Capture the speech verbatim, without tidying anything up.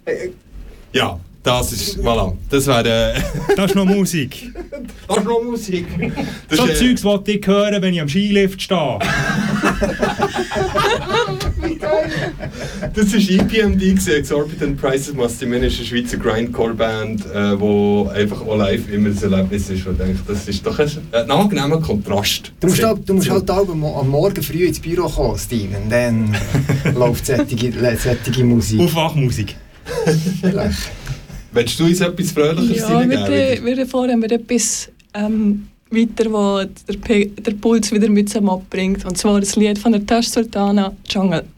Ja, das ist, voilà, das wäre... Äh, das ist noch Musik. Das ist noch Musik. Das so ist, Zeugs wollte ich hören, wenn ich am Skilift stehe. Das war E P M D, Exorbitant Prices Must Diminish, eine Schweizer Grindcore-Band, äh, wo einfach auch live immer ein Erlebnis ist. Und ich denke, das ist doch ein, ein angenehmer Kontrast. Du musst, halt, du musst halt am Morgen früh ins Büro kommen, Steven, dann läuft solche Musik. Aufwachmusik. Vielleicht. Willst du uns etwas Fröhliches ja, reingeben? Ja, wir haben wir etwas ähm, weiter, wo der, P- der Puls wieder mit zusammen abbringt. Und zwar das Lied von der Tash Sultana, Jungle.